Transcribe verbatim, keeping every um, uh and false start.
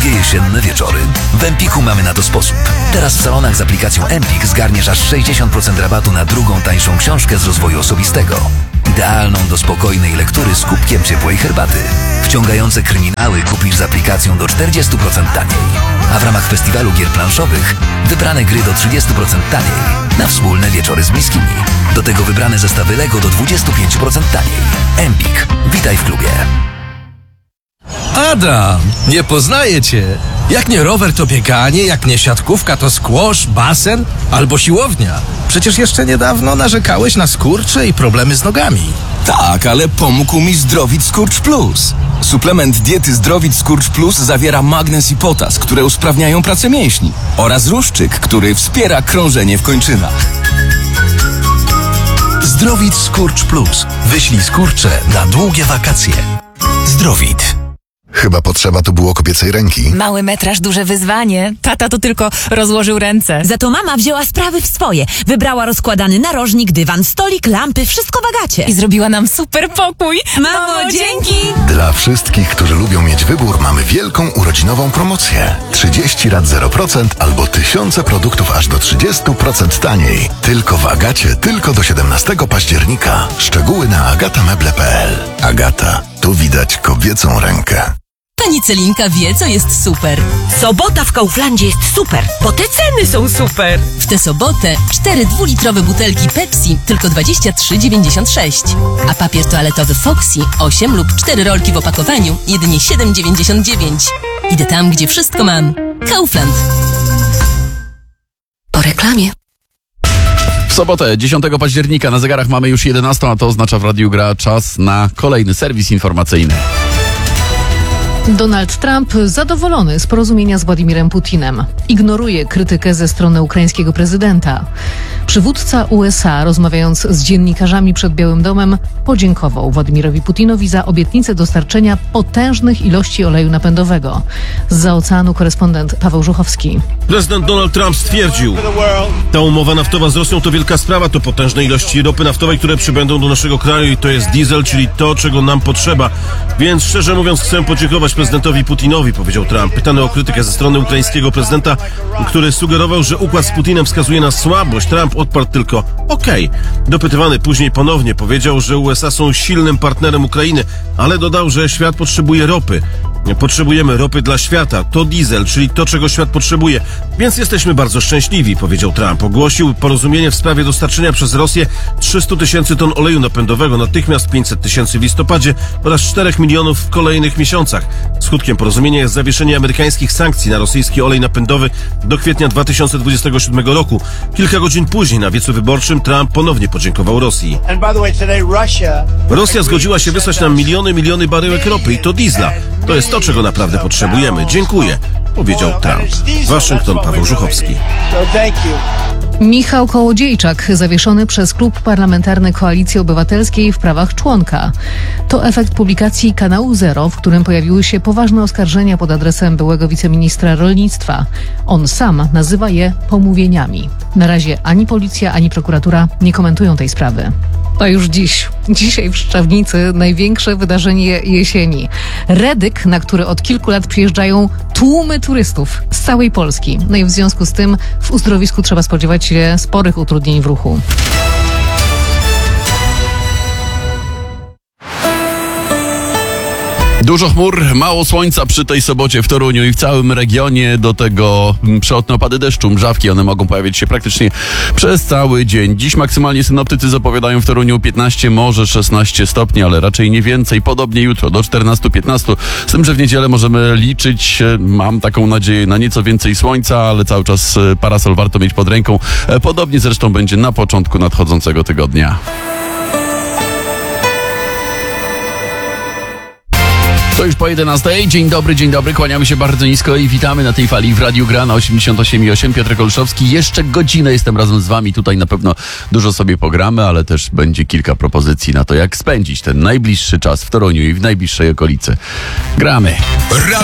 długie jesienne wieczory? W Empiku mamy na to sposób. Teraz w salonach z aplikacją Empik zgarniesz aż sześćdziesiąt procent rabatu na drugą tańszą książkę z rozwoju osobistego. Idealną do spokojnej lektury z kubkiem ciepłej herbaty. Wciągające kryminały kupisz z aplikacją do czterdzieści procent taniej. A w ramach festiwalu gier planszowych wybrane gry do trzydzieści procent taniej. Na wspólne wieczory z bliskimi. Do tego wybrane zestawy Lego do dwadzieścia pięć procent taniej. Empik. Witaj w klubie. Adam, nie poznaję cię. Jak nie rower, to bieganie, jak nie siatkówka, to squash, basen albo siłownia. Przecież jeszcze niedawno narzekałeś na skurcze i problemy z nogami. Tak, ale pomógł mi Zdrowit Skurcz Plus. Suplement diety Zdrowit Skurcz Plus zawiera magnez i potas, które usprawniają pracę mięśni, oraz ruszczyk, który wspiera krążenie w kończynach. Zdrowit Skurcz Plus. Wyślij skurcze na długie wakacje. Zdrowit. Chyba potrzeba tu było kobiecej ręki. Mały metraż, duże wyzwanie. Tata to tylko rozłożył ręce. Za to mama wzięła sprawy w swoje. Wybrała rozkładany narożnik, dywan, stolik, lampy, wszystko w Agacie. I zrobiła nam super pokój. Mamo, dzięki! Dla wszystkich, którzy lubią mieć wybór, mamy wielką urodzinową promocję. trzydzieści rat zero procent albo tysiące produktów aż do trzydzieści procent taniej. Tylko w Agacie, tylko do siedemnastego października. Szczegóły na agatameble kropka p l. Agata. Tu widać kobiecą rękę. Pani Celinka wie, co jest super. Sobota w Kauflandzie jest super, bo te ceny są super. W tę sobotę cztery dwulitrowe butelki Pepsi tylko dwadzieścia trzy dziewięćdziesiąt sześć. A papier toaletowy Foxy osiem lub cztery rolki w opakowaniu jedynie siedem dziewięćdziesiąt dziewięć. Idę tam, gdzie wszystko mam. Kaufland. Po reklamie. W sobotę, dziesiątego października na zegarach mamy już jedenastą, a to oznacza w Radiu Gra czas na kolejny serwis informacyjny. Donald Trump zadowolony z porozumienia z Władimirem Putinem. Ignoruje krytykę ze strony ukraińskiego prezydenta. Przywódca U S A, rozmawiając z dziennikarzami przed Białym Domem, podziękował Władimirowi Putinowi za obietnicę dostarczenia potężnych ilości oleju napędowego. Zza oceanu korespondent Paweł Żuchowski. Prezydent Donald Trump stwierdził: ta umowa naftowa z Rosją to wielka sprawa, to potężne ilości ropy naftowej, które przybędą do naszego kraju i to jest diesel, czyli to, czego nam potrzeba. Więc szczerze mówiąc chcę podziękować prezydentowi Putinowi, powiedział Trump. Pytany o krytykę ze strony ukraińskiego prezydenta, który sugerował, że układ z Putinem wskazuje na słabość, Trump odparł tylko okej. Okay. Dopytywany później ponownie powiedział, że U S A są silnym partnerem Ukrainy, ale dodał, że świat potrzebuje ropy. Potrzebujemy ropy dla świata. To diesel, czyli to, czego świat potrzebuje. Więc jesteśmy bardzo szczęśliwi, powiedział Trump. Ogłosił porozumienie w sprawie dostarczenia przez Rosję trzystu tysięcy ton oleju napędowego, natychmiast pięćset tysięcy w listopadzie oraz czterech milionów w kolejnych miesiącach. Skutkiem porozumienia jest zawieszenie amerykańskich sankcji na rosyjski olej napędowy do kwietnia dwa tysiące dwudziestego siódmego roku. Kilka godzin później na wiecu wyborczym Trump ponownie podziękował Rosji. Rosja zgodziła się wysłać nam miliony, miliony baryłek ropy i to diesla. To jest to, czego naprawdę potrzebujemy. Dziękuję, powiedział Trump. Waszyngton, Paweł Żuchowski. Michał Kołodziejczak zawieszony przez Klub Parlamentarny Koalicji Obywatelskiej w prawach członka. To efekt publikacji Kanału Zero, w którym pojawiły się poważne oskarżenia pod adresem byłego wiceministra rolnictwa. On sam nazywa je pomówieniami. Na razie ani policja, ani prokuratura nie komentują tej sprawy. A już dziś, dzisiaj w Szczawnicy największe wydarzenie jesieni. Redyk, na który od kilku lat przyjeżdżają tłumy turystów z całej Polski. No i w związku z tym w uzdrowisku trzeba spodziewać się sporych utrudnień w ruchu. Dużo chmur, mało słońca przy tej sobocie w Toruniu i w całym regionie, do tego przelotne opady deszczu, mrzawki, one mogą pojawić się praktycznie przez cały dzień. Dziś maksymalnie synoptycy zapowiadają w Toruniu piętnaście, może szesnaście stopni, ale raczej nie więcej. Podobnie jutro do czternaście piętnaście, z tym, że w niedzielę możemy liczyć, mam taką nadzieję, na nieco więcej słońca, ale cały czas parasol warto mieć pod ręką. Podobnie zresztą będzie na początku nadchodzącego tygodnia. To już po jedenastej. Dzień dobry, dzień dobry. Kłaniamy się bardzo nisko i witamy na tej fali w Radiu Gra na osiemdziesiąt osiem i osiem. Piotr Olszowski. Jeszcze godzinę jestem razem z wami. Tutaj na pewno dużo sobie pogramy, ale też będzie kilka propozycji na to, jak spędzić ten najbliższy czas w Toruniu i w najbliższej okolicy. Gramy. Radio